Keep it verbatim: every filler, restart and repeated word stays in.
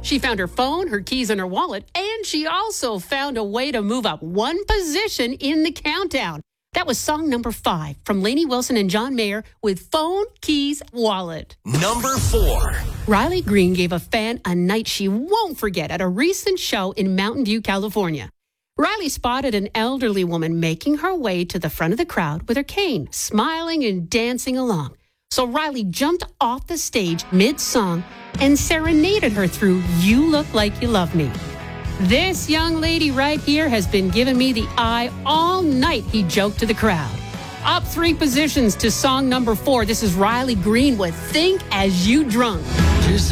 She found her phone, her keys, and her wallet, and she also found a way to move up one position in the countdown. That was song number five from Lainey Wilson and John Mayer with Phone, Keys, Wallet. Number four. Riley Green gave a fan a night she won't forget at a recent show in Mountain View, California. Riley spotted an elderly woman making her way to the front of the crowd with her cane, smiling and dancing along. So Riley jumped off the stage mid-song and serenaded her through You Look Like You Love Me. This young lady right here has been giving me the eye all night, he joked to the crowd. Up three positions to song number four. This is Riley Green with Think As You Drunk.